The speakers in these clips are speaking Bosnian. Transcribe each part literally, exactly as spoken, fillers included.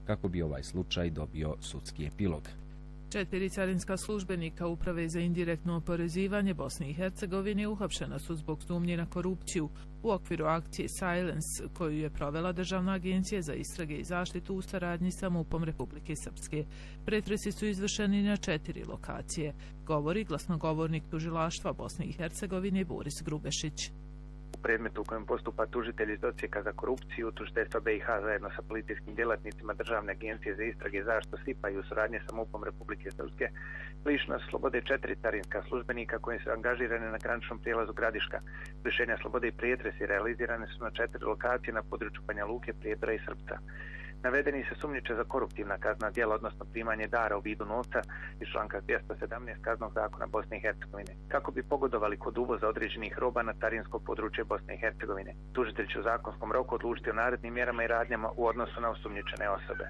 kako bi ovaj slučaj dobio sudski epilog. Četiri carinska službenika Uprave za indirektno oporezivanje Bosne i Hercegovine uhapšena su zbog sumnje na korupciju u okviru akcije Silence koju je provela Državna agencija za istrage i zaštitu u saradnji sa MUP-om Republike Srpske. Pretresi su izvršeni na četiri lokacije, govori glasnogovornik tužilaštva Bosne i Hercegovine Boris Grubešić. U predmetu u kojem postupa tužitelj iz odsjeka za korupciju, tužiteljstva B i H zajedno sa policijskim djelatnicima Državne agencije za istrage i zaštitu S I P-a i u suradnji sa MUP-om Republike Srpske lišena su slobode četiri carinska službenika koji su angažirani na graničnom prijelazu Gradiška. Lišenja slobode i prijetresi realizirane su na četiri lokacije na području Banja Luke, Prijedora i Srpca. Navedeni se sumnjiče za koruptivna kaznena djela, odnosno primanje dara u vidu novca iz članka dvjesto sedamnaest Kaznenog zakona Bosne i Hercegovine, kako bi pogodovali kod uvoza određenih roba na carinsko područje Bosne i Hercegovine. Tužitelj će u zakonskom roku odlučiti o narednim mjerama i radnjama u odnosu na osumnjičene osobe.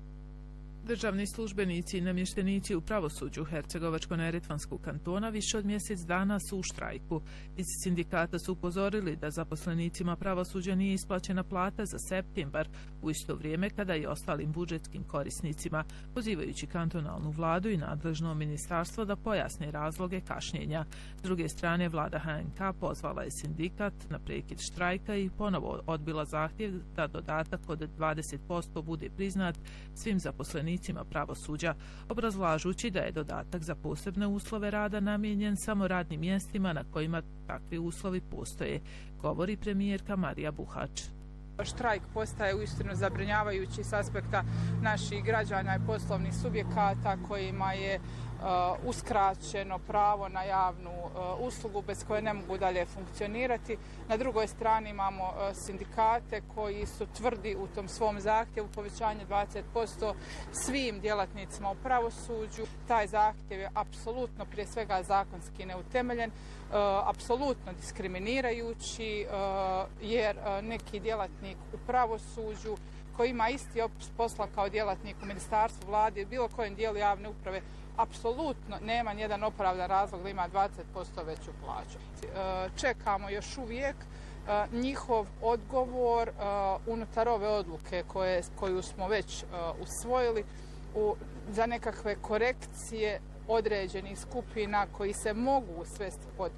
Državni službenici i namještenici u pravosuđu Hercegovačko-neretvanskog kantona više od mjesec dana su u štrajku. Iz sindikata su upozorili da zaposlenicima pravosuđa nije isplaćena plata za septembar, u isto vrijeme kada i ostalim budžetskim korisnicima, pozivajući kantonalnu vladu i nadležno ministarstvo da pojasne razloge kašnjenja. S druge strane, vlada H N K pozvala je sindikat na prekid štrajka i ponovo odbila zahtjev da dodatak od dvadeset posto bude priznat svim zaposlenicima pravosuđa, obrazlažući da je dodatak za posebne uslove rada namijenjen samo radnim mjestima na kojima takvi uslovi postoje, govori premijerka Marija Buhač. Štrajk postaje uistinu zabrinjavajući s aspekta naših građana i poslovnih subjekata kojima je uh, uskraćeno pravo na javnu uh, uslugu bez koje ne mogu dalje funkcionirati. Na drugoj strani imamo uh, sindikate koji su tvrdi u tom svom zahtjevu povećanje dvadeset posto svim djelatnicima u pravosuđu. Taj zahtjev je apsolutno prije svega zakonski neutemeljen, uh, apsolutno diskriminirajući uh, jer uh, neki djelatnik u pravosuđu koji ima isti opis posla kao djelatnik u ministarstvu, vlade i bilo kojem dijelu javne uprave apsolutno nema nijedan opravdan razlog da ima dvadeset posto veću plaću. Čekamo još uvijek njihov odgovor unutar ove odluke koje, koju smo već usvojili u, za nekakve korekcije određenih skupina koji se mogu svesti pod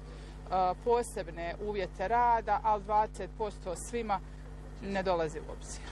posebne uvjete rada, ali dvadeset posto svima ne dolazi u obzir.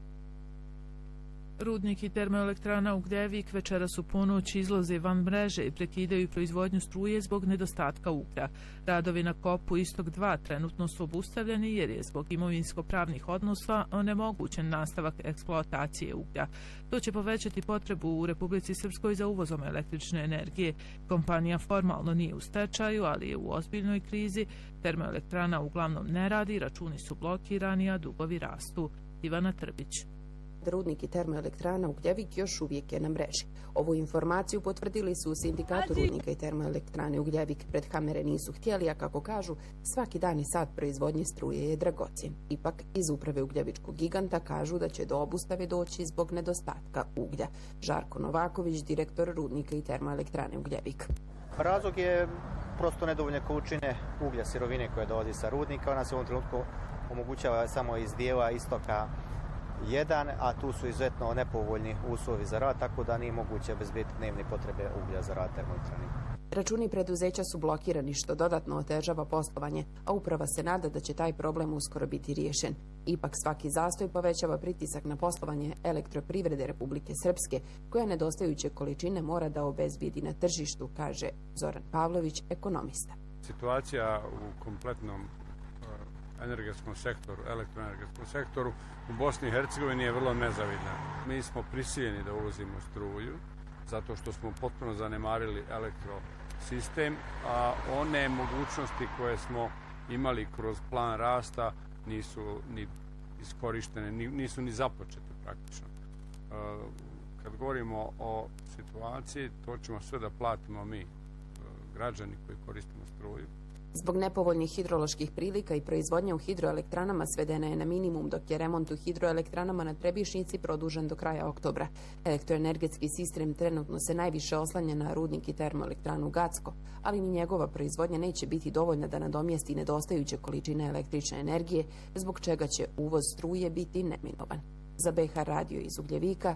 Rudnik i termoelektrana Ugljevik večeras u ponoć izlaze van mreže i prekidaju proizvodnju struje zbog nedostatka uglja. Radovi na kopu Istok dva trenutno su obustavljeni jer je zbog imovinsko-pravnih odnosa onemogućen nastavak eksploatacije uglja. To će povećati potrebu u Republici Srpskoj za uvozom električne energije. Kompanija formalno nije u stečaju, ali je u ozbiljnoj krizi. Termoelektrana uglavnom ne radi, računi su blokirani, a dugovi rastu. Ivana Trbić. Rudnik i termoelektrana Ugljevik još uvijek je na mreži. Ovu informaciju potvrdili su u sindikatu rudnika i termoelektrane Ugljevik. Pred kamere nisu htjeli, a kako kažu, svaki dan i sat proizvodnje struje je dragocjen. Ipak, iz uprave Ugljevičkog giganta kažu da će do obustave doći zbog nedostatka uglja. Žarko Novaković, direktor rudnika i termoelektrane Ugljevik. Razlog je prosto nedovoljne količine uglja, sirovine koje dolazi sa rudnika. Ona se u ovom trenutku omogućava samo iz dijela istoka jedan, a tu su izuzetno nepovoljni uslovi za rad, tako da nije moguće obezbediti dnevne potrebe uglja za rad termoelektrane. Računi preduzeća su blokirani, što dodatno otežava poslovanje, a uprava se nada da će taj problem uskoro biti riješen. Ipak svaki zastoj povećava pritisak na poslovanje elektroprivrede Republike Srpske, koja nedostajuće količine mora da obezbedi na tržištu, kaže Zoran Pavlović, ekonomista. Situacija u kompletnom energetskom sektoru, elektroenergetskom sektoru u Bosni i Hercegovini je vrlo nezavidna. Mi smo prisiljeni da uvozimo struju zato što smo potpuno zanemarili elektrosistem, a one mogućnosti koje smo imali kroz plan rasta nisu ni iskorištene, nisu ni započete praktično. Kad govorimo o situaciji, to ćemo sve da platimo mi, građani koji koristimo struju. Zbog nepovoljnih hidroloških prilika i proizvodnja u hidroelektranama svedena je na minimum, dok je remont u hidroelektranama na Trebišnici produžen do kraja oktobra. Elektroenergetski sistem trenutno se najviše oslanja na rudnik i termoelektranu Gacko, ali ni njegova proizvodnja neće biti dovoljna da nadomjesti nedostajuće količine električne energije, zbog čega će uvoz struje biti neminovan. Za B H radio iz Ugljevika,